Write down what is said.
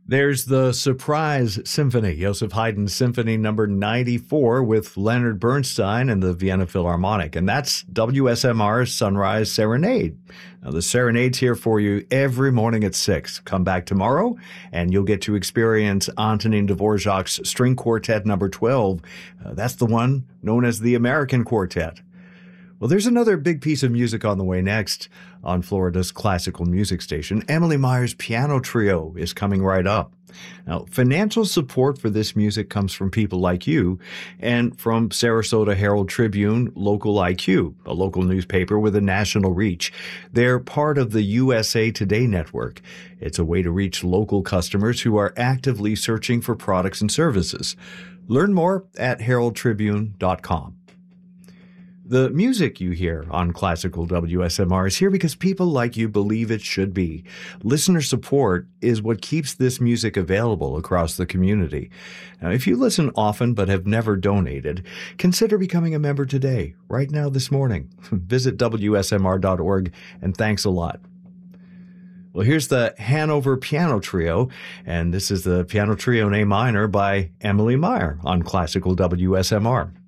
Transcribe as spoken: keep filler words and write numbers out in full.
There's the Surprise Symphony, Joseph Haydn's Symphony number ninety-four with Leonard Bernstein and the Vienna Philharmonic. And that's W S M R's Sunrise Serenade. Now, the Serenade's here for you every morning at six. Come back tomorrow, and you'll get to experience Antonin Dvorak's String Quartet number twelve. Uh, that's the one known as the American Quartet. Well, there's another big piece of music on the way next. On Florida's classical music station, Emily Meyer's Piano Trio is coming right up. Now, financial support for this music comes from people like you and from Sarasota Herald Tribune Local I Q, a local newspaper with a national reach. They're part of the U S A Today network. It's a way to reach local customers who are actively searching for products and services. Learn more at herald tribune dot com. The music you hear on Classical W S M R is here because people like you believe it should be. Listener support is what keeps this music available across the community. Now, if you listen often but have never donated, consider becoming a member today, right now this morning. Visit W S M R dot org, and thanks a lot. Well, here's the Hanover Piano Trio, and this is the Piano Trio in A minor by Emily Meyer on Classical W S M R.